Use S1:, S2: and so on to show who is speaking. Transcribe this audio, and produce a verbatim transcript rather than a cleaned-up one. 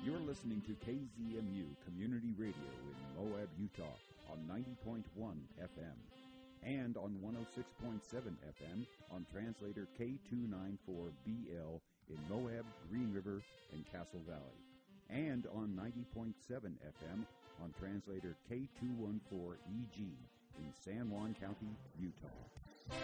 S1: You're listening to K Z M U Community Radio in Moab, Utah on ninety point one F M and on one oh six point seven F M on translator K two ninety-four B L in Moab, Green River, and Castle Valley, and on ninety point seven F M on translator K two fourteen E G in San Juan County, Utah.